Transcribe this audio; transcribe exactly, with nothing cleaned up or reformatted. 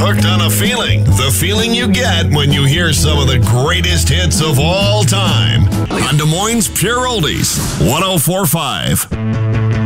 Hooked on a Feeling. The feeling you get when you hear some of the greatest hits of all time. On Des Moines Pure Oldies, one oh four point five.